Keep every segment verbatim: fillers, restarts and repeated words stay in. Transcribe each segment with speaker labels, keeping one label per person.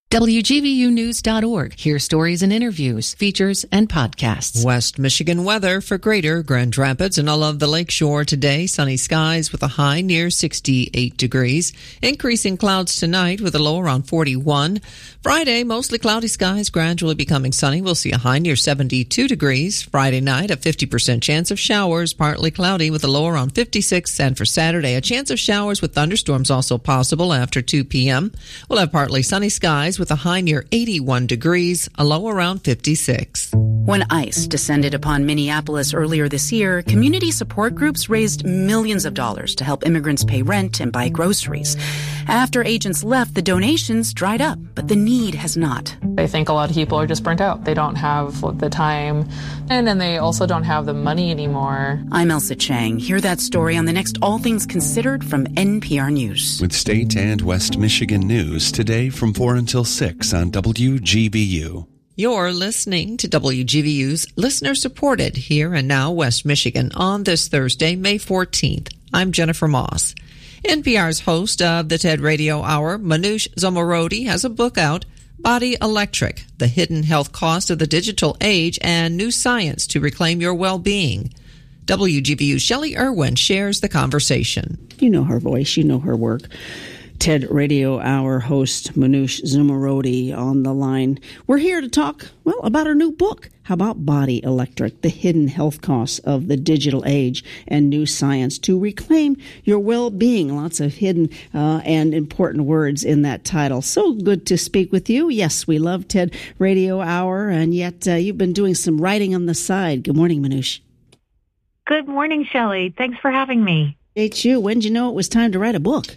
Speaker 1: W G V U news dot org. Hear stories and interviews, features, and podcasts.
Speaker 2: West Michigan weather for greater Grand Rapids and all of the lakeshore today. Sunny skies with a high near sixty-eight degrees. Increasing clouds tonight with a low around forty-one. Friday, mostly cloudy skies, gradually becoming sunny. We'll see a high near seventy-two degrees. Friday night, a fifty percent chance of showers, partly cloudy with a low around fifty-six. And for Saturday, a chance of showers with thunderstorms also possible after two p.m. We'll have partly sunny skies with a high near eighty-one degrees, a low around fifty-six.
Speaker 3: When ICE descended upon Minneapolis earlier this year, community support groups raised millions of dollars to help immigrants pay rent and buy groceries. After agents left, the donations dried up, but the need has not.
Speaker 4: I think a lot of people are just burnt out. They don't have the time, and, and they also don't have the money anymore.
Speaker 3: I'm Elsa Chang. Hear that story on the next All Things Considered from N P R News.
Speaker 5: With State and West Michigan news today from four until six on W G V U.
Speaker 2: You're listening to W G V U's listener-supported Here and Now West Michigan on this Thursday, May fourteenth. I'm Jennifer Moss. N P R's host of the TED Radio Hour, Manoush Zomorodi, has a book out, Body Electric, The Hidden Health Cost of the Digital Age and New Science to Reclaim Your Well-Being. W G V U's Shelley Irwin shares the conversation.
Speaker 6: You know her voice, you know her work. TED Radio Hour host Manoush Zomorodi on the line. We're here to talk, well, about her new book. How about Body Electric, The Hidden Health Costs of the Digital Age and New Science to Reclaim Your Well-Being. Lots of hidden uh, and important words in that title. So good to speak with you. Yes, we love TED Radio Hour, and yet uh, you've been doing some writing on the side. Good morning, Manoush.
Speaker 7: Good morning, Shelley. Thanks for having me.
Speaker 6: It's you. When did you know it was time to write a book?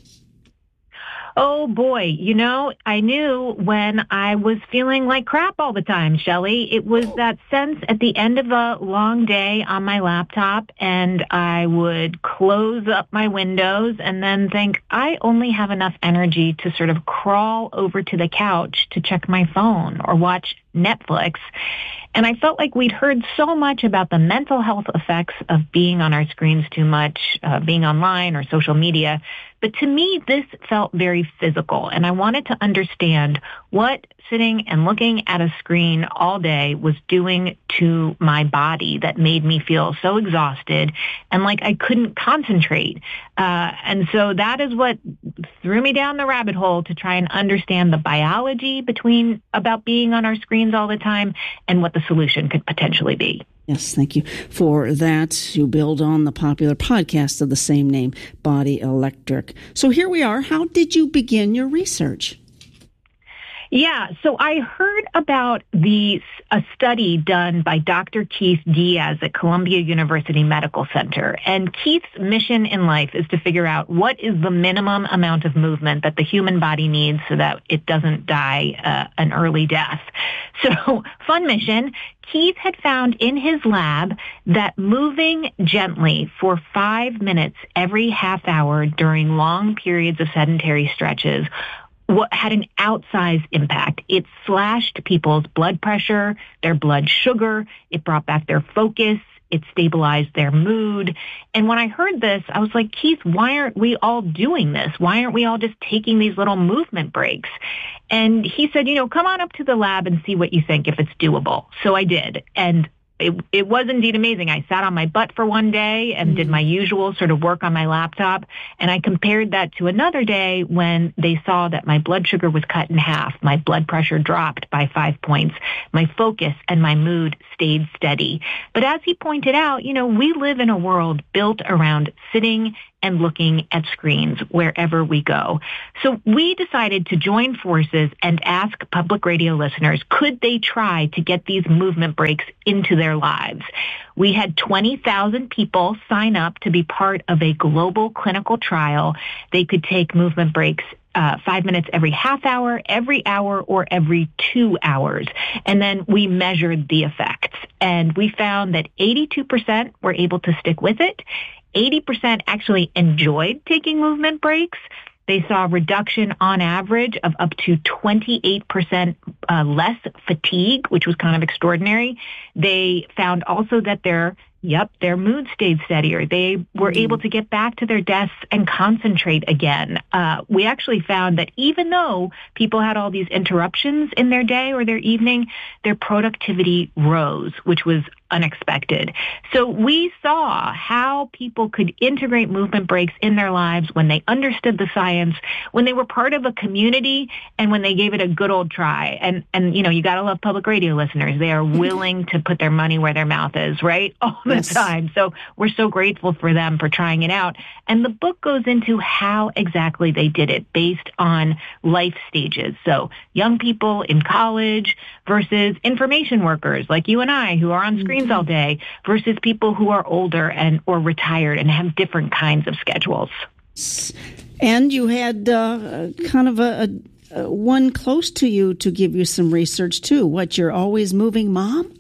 Speaker 7: Oh, boy. You know, I knew when I was feeling like crap all the time, Shelley. It was that sense at the end of a long day on my laptop, and I would close up my windows and then think, I only have enough energy to sort of crawl over to the couch to check my phone or watch Netflix. And I felt like we'd heard so much about the mental health effects of being on our screens too much, uh, being online or social media. But to me, this felt very physical, and I wanted to understand what sitting and looking at a screen all day was doing to my body that made me feel so exhausted and like I couldn't concentrate. Uh, and so that is what threw me down the rabbit hole to try and understand the biology between about being on our screens all the time and what the solution could potentially be.
Speaker 6: Yes, thank you for that. You build on the popular podcast of the same name, Body Electric. So here we are. How did you begin your research?
Speaker 7: Yeah, so I heard about the a study done by Doctor Keith Diaz at Columbia University Medical Center. And Keith's mission in life is to figure out what is the minimum amount of movement that the human body needs so that it doesn't die uh, an early death. So, fun mission. Keith had found in his lab that moving gently for five minutes every half hour during long periods of sedentary stretches what had an outsized impact. It slashed people's blood pressure, their blood sugar. It brought back their focus. It stabilized their mood. And when I heard this, I was like, Keith, why aren't we all doing this? Why aren't we all just taking these little movement breaks? And he said, you know, come on up to the lab and see what you think, if it's doable. So I did. And It, it was indeed amazing. I sat on my butt for one day and mm. did my usual sort of work on my laptop. And I compared that to another day when they saw that my blood sugar was cut in half. My blood pressure dropped by five points. My focus and my mood stayed steady. But as he pointed out, you know, we live in a world built around sitting and looking at screens wherever we go. So we decided to join forces and ask public radio listeners, could they try to get these movement breaks into their lives? We had twenty thousand people sign up to be part of a global clinical trial. They could take movement breaks Uh, five minutes every half hour, every hour, or every two hours. And then we measured the effects. And we found that eighty-two percent were able to stick with it. eighty percent actually enjoyed taking movement breaks. They saw a reduction on average of up to twenty-eight percent uh, less fatigue, which was kind of extraordinary. They found also that their Yep, their mood stayed steadier. They were mm-hmm. able to get back to their desks and concentrate again. Uh, we actually found that even though people had all these interruptions in their day or their evening, their productivity rose, which was unexpected. So we saw how people could integrate movement breaks in their lives when they understood the science, when they were part of a community, and when they gave it a good old try. And, and you know, you got to love public radio listeners. They are willing to put their money where their mouth is, right? All the yes. time. So we're so grateful for them for trying it out. And the book goes into how exactly they did it based on life stages. So young people in college versus information workers like you and I who are on screens all day versus people who are older and or retired and have different kinds of schedules.
Speaker 6: And you had uh, kind of a, a, a one close to you to give you some research too. What, you're always moving mom?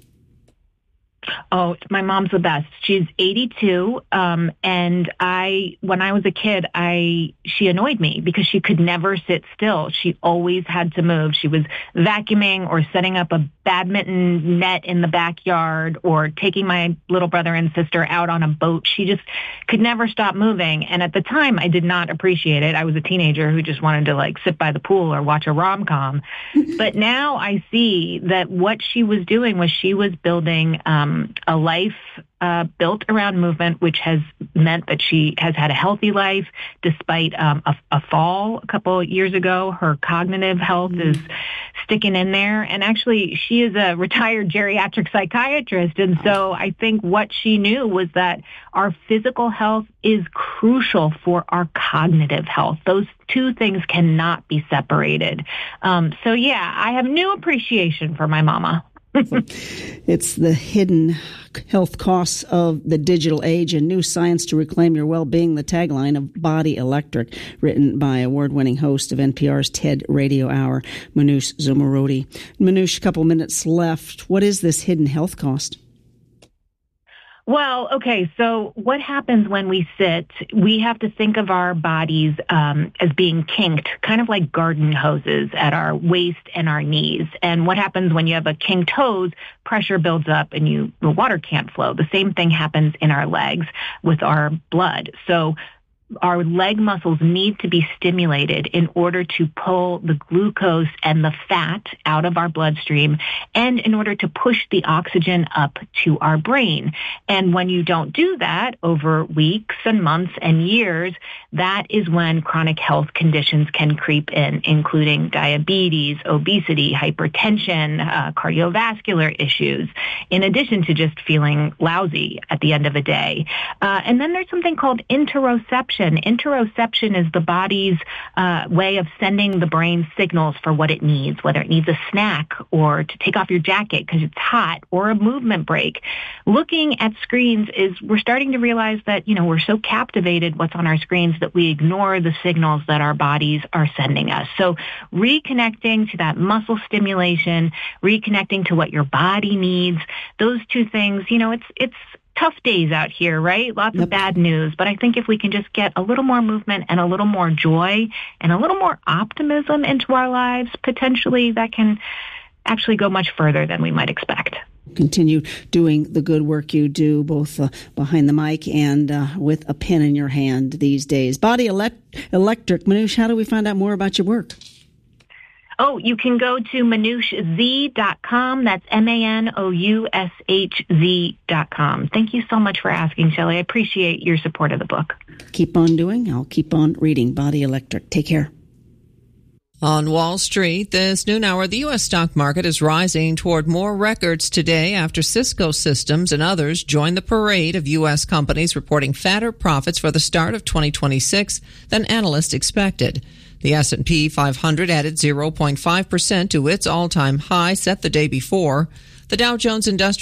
Speaker 7: Oh, my mom's the best. She's eighty-two, um, and I, when I was a kid, I she annoyed me because she could never sit still. She always had to move. She was vacuuming or setting up a badminton net in the backyard or taking my little brother and sister out on a boat. She just could never stop moving. And at the time, I did not appreciate it. I was a teenager who just wanted to like sit by the pool or watch a rom-com. But now I see that what she was doing was she was building um, a life uh, built around movement, which has meant that she has had a healthy life despite um, a, a fall a couple of years ago. Her cognitive health mm. is sticking in there. And actually, she is a retired geriatric psychiatrist. And so I think what she knew was that our physical health is crucial for our cognitive health. Those two things cannot be separated. Um, so, yeah, I have new appreciation for my mama.
Speaker 6: It's the hidden health costs of the digital age and new science to reclaim your well-being, the tagline of Body Electric, written by award-winning host of N P R's TED Radio Hour, Manoush Zomorodi. Manoush, a couple minutes left. What is this hidden health cost?
Speaker 7: Well, okay, so what happens when we sit? We have to think of our bodies um, as being kinked, kind of like garden hoses at our waist and our knees. And what happens when you have a kinked hose? Pressure builds up and you the water can't flow. The same thing happens in our legs with our blood. So our leg muscles need to be stimulated in order to pull the glucose and the fat out of our bloodstream and in order to push the oxygen up to our brain. And when you don't do that over weeks and months and years, that is when chronic health conditions can creep in, including diabetes, obesity, hypertension, uh, cardiovascular issues, in addition to just feeling lousy at the end of the day. Uh, and then there's something called interoception. Interoception is the body's uh, way of sending the brain signals for what it needs, whether it needs a snack or to take off your jacket because it's hot or a movement break. Looking at screens is we're starting to realize that, you know, we're so captivated what's on our screens that we ignore the signals that our bodies are sending us. So reconnecting to that muscle stimulation, reconnecting to what your body needs, those two things, you know, it's it's tough days out here, right? Lots yep. of bad news. But I think if we can just get a little more movement and a little more joy and a little more optimism into our lives, potentially that can actually go much further than we might expect.
Speaker 6: Continue doing the good work you do, both uh, behind the mic and uh, with a pen in your hand these days. Body elect- Electric. Manoush, how do we find out more about your work?
Speaker 7: Oh, you can go to manoush z dot com. That's M A N O U S H Z dot com. Thank you so much for asking, Shelley. I appreciate your support of the book.
Speaker 6: Keep on doing. I'll keep on reading. Body Electric. Take care.
Speaker 2: On Wall Street this noon hour, the U S stock market is rising toward more records today after Cisco Systems and others join the parade of U S companies reporting fatter profits for the start of twenty twenty-six than analysts expected. The S and P five hundred added zero point five percent to its all-time high set the day before. The Dow Jones Industrial